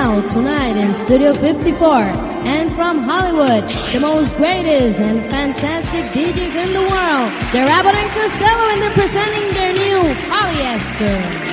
now, tonight in Studio 54, and from Hollywood, the most greatest and fantastic DJs in the world, they're Abbott and Costello, and they're presenting their new Polyester.